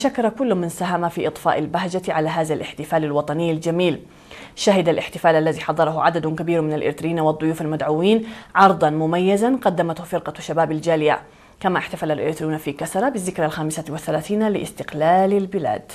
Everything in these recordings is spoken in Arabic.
شكر كل من ساهم في إضفاء البهجة على هذا الاحتفال الوطني الجميل. شهد الاحتفال الذي حضره عدد كبير من الإريتريين والضيوف المدعوين عرضا مميزا قدمته فرقة شباب الجالية. كما احتفل الإريتريون في كسرى بالذكرى 35 لاستقلال البلاد.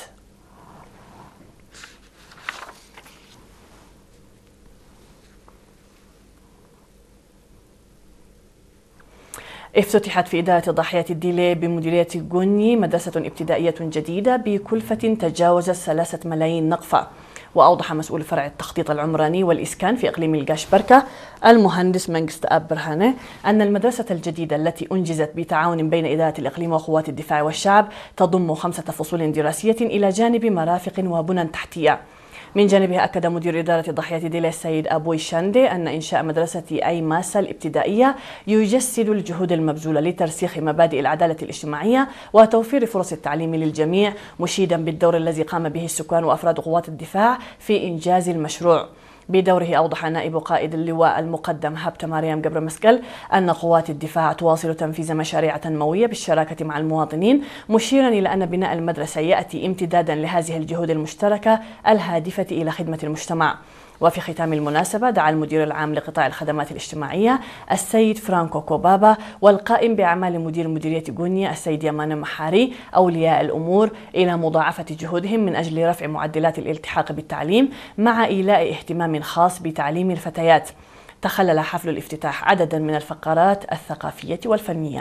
افتتحت في إدارة ضاحية الديلي بمديرية غوني مدرسة ابتدائية جديدة بكلفة تجاوزت 3 ملايين نقفة. وأوضح مسؤول فرع التخطيط العمراني والإسكان في إقليم القاش بركة المهندس منجست أب برهانة أن المدرسة الجديدة التي أنجزت بتعاون بين إدارة الإقليم وقوات الدفاع والشعب تضم 5 فصول دراسية إلى جانب مرافق وبنى تحتية. من جانبه أكد مدير إدارة ضاحية ديلي السيد أبوي شاندي أن إنشاء مدرسة أي ماسا الابتدائية يجسد الجهود المبذولة لترسيخ مبادئ العدالة الاجتماعية وتوفير فرص التعليم للجميع، مشيدا بالدور الذي قام به السكان وأفراد قوات الدفاع في إنجاز المشروع. بدوره أوضح نائب قائد اللواء المقدم هبت مريم قبر مسكل أن قوات الدفاع تواصل تنفيذ مشاريع تنموية بالشراكة مع المواطنين، مشيرا إلى أن بناء المدرسة يأتي امتدادا لهذه الجهود المشتركة الهادفة إلى خدمة المجتمع. وفي ختام المناسبة دعا المدير العام لقطاع الخدمات الاجتماعية السيد فرانكو كوبابا والقائم بأعمال مدير مديرية غونيا السيد يمان محاري أولياء الأمور إلى مضاعفة جهودهم من أجل رفع معدلات الالتحاق بالتعليم مع إيلاء اهتمام خاص بتعليم الفتيات. تخلل حفل الافتتاح عددا من الفقرات الثقافية والفنية.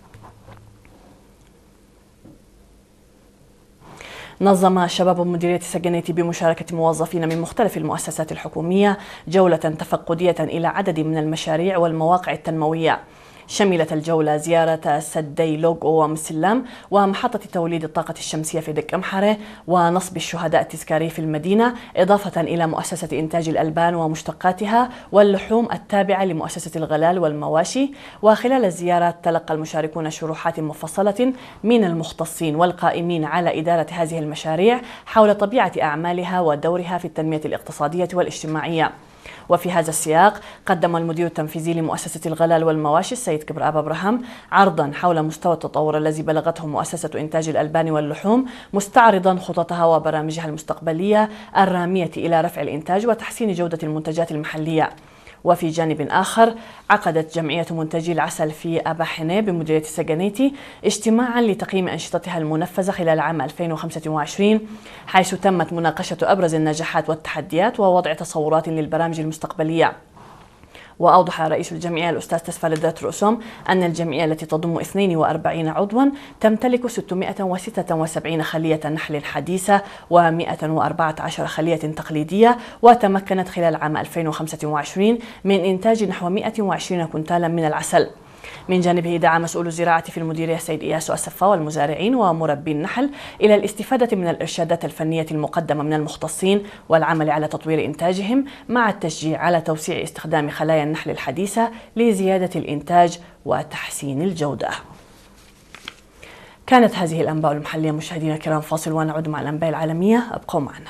نظم شباب مديرية سجنيتي بمشاركة موظفين من مختلف المؤسسات الحكومية جولة تفقدية إلى عدد من المشاريع والمواقع التنموية. شملت الجولة زيارة سدي لوغو ومسلام ومحطة توليد الطاقة الشمسية في دك أمحرة ونصب الشهداء التذكاري في المدينة، إضافة إلى مؤسسة إنتاج الألبان ومشتقاتها واللحوم التابعة لمؤسسة الغلال والمواشي. وخلال الزيارة تلقى المشاركون شروحات مفصلة من المختصين والقائمين على إدارة هذه المشاريع حول طبيعة أعمالها ودورها في التنمية الاقتصادية والاجتماعية. وفي هذا السياق قدم المدير التنفيذي لمؤسسة الغلال والمواشي السيد كبر أبا إبراهيم عرضا حول مستوى التطور الذي بلغته مؤسسة إنتاج الألبان واللحوم، مستعرضا خططها وبرامجها المستقبلية الرامية إلى رفع الإنتاج وتحسين جودة المنتجات المحلية. وفي جانب آخر عقدت جمعية منتجي العسل في أبا حنة بمديرية سجنيتي اجتماعا لتقييم أنشطتها المنفذة خلال عام 2025، حيث تمت مناقشة أبرز النجاحات والتحديات ووضع تصورات للبرامج المستقبلية. وأوضح رئيس الجمعية الأستاذ تسفل الذات رؤسهم أن الجمعية التي تضم 42 عضوا تمتلك 676 خلية نحل حديثة و114 خلية تقليدية، وتمكنت خلال عام 2025 من إنتاج نحو 120 كنتالا من العسل. من جانبه دعا مسؤول الزراعة في المديرية السيد إياسو السفا والمزارعين ومربي النحل إلى الاستفادة من الإرشادات الفنية المقدمة من المختصين والعمل على تطوير إنتاجهم، مع التشجيع على توسيع استخدام خلايا النحل الحديثة لزيادة الإنتاج وتحسين الجودة. كانت هذه الأنباء المحلية مشاهدينا الكرام، فاصل ونعود مع الأنباء العالمية، أبقوا معنا.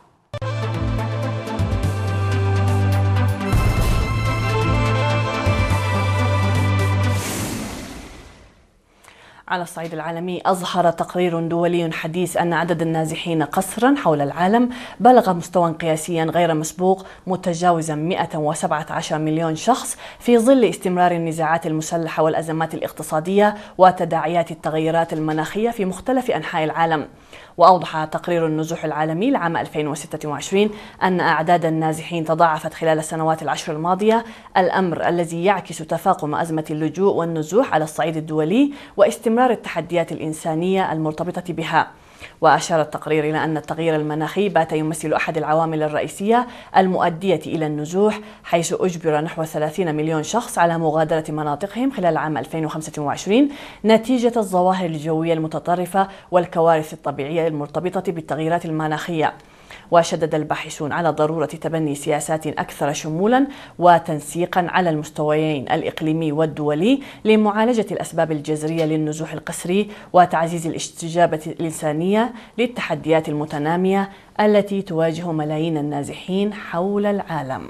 على الصعيد العالمي، أظهر تقرير دولي حديث أن عدد النازحين قسرا حول العالم بلغ مستوى قياسيا غير مسبوق متجاوزا 117 مليون شخص في ظل استمرار النزاعات المسلحة والأزمات الاقتصادية وتداعيات التغيرات المناخية في مختلف أنحاء العالم. وأوضح تقرير النزوح العالمي لعام 2026 أن أعداد النازحين تضاعفت خلال السنوات العشر الماضية، الأمر الذي يعكس تفاقم أزمة اللجوء والنزوح على الصعيد الدولي واستمرار التحديات الإنسانية المرتبطة بها. وأشار التقرير إلى أن التغيير المناخي بات يمثل أحد العوامل الرئيسية المؤدية إلى النزوح، حيث أجبر نحو 30 مليون شخص على مغادرة مناطقهم خلال عام 2025 نتيجة الظواهر الجوية المتطرفة والكوارث الطبيعية المرتبطة بالتغييرات المناخية. وشدد الباحثون على ضرورة تبني سياسات أكثر شمولا وتنسيقا على المستويين الإقليمي والدولي لمعالجة الأسباب الجذرية للنزوح القسري وتعزيز الاستجابة الإنسانية للتحديات المتنامية التي تواجه ملايين النازحين حول العالم.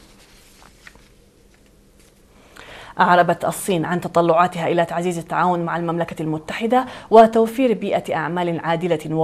أعربت الصين عن تطلعاتها إلى تعزيز التعاون مع المملكة المتحدة وتوفير بيئة أعمال عادلة